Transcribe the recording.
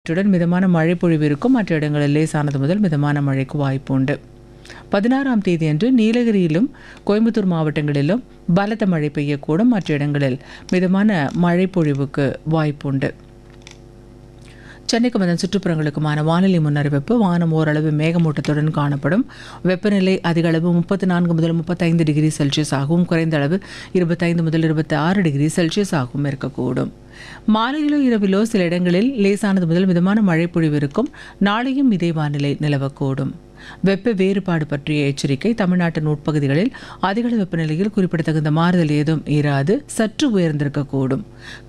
இத்துடன் மிதமான மழை பொழிவு இருக்கும். மற்ற இடங்களில் லேசானது முதல் மிதமான மழைக்கு வாய்ப்பு உண்டு. 16ஆம் தேதியன்று நீலகிரியிலும் கோயம்புத்தூர் மாவட்டங்களிலும் பலத்த மழை பெய்யக்கூடும். மற்ற இடங்களில் மிதமான மழை பொழிவுக்கு வாய்ப்புண்டு. சென்னைக்கும் அதன் சுற்றுப்புறங்களுக்குமான வானிலை முன்னறிவிப்பு. வானம் ஓரளவு மேகமூட்டத்துடன் காணப்படும். வெப்பநிலை அதிக அளவு 34 முதல் 35 டிகிரி செல்சியஸ் ஆகவும், குறைந்த அளவு 25 முதல் 26 டிகிரி செல்சியஸ் ஆகவும் இருக்கக்கூடும். மாலையிலோ இரவிலோ சில இடங்களில் லேசானது முதல் மிதமான மழை பொழிவு இருக்கும். நாளையும் இதே வானிலை நிலவக்கூடும். வெப்ப வேறுபாடு பற்றிய எச்சரிக்கை. தமிழ்நாட்டின் உட்பகுதிகளில் அதிகளவு வெப்பநிலையில் குறிப்பிடத்தகுந்த மாறுதல் ஏதும் இராது. சற்று உயர்ந்திருக்கக்கூடும்.